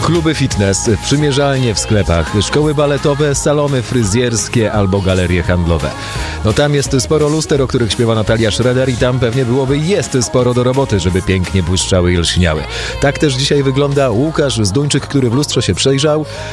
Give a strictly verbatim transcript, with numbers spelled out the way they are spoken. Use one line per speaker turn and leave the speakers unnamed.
Kluby fitness, przymierzalnie w sklepach, szkoły baletowe, salony fryzjerskie albo galerie handlowe. No tam jest sporo luster, o których śpiewa Natalia Schroeder i tam pewnie byłoby i jest sporo do roboty, żeby pięknie błyszczały i lśniały. Tak też dzisiaj wygląda Łukasz Zduńczyk, który w lustrze się przejrzał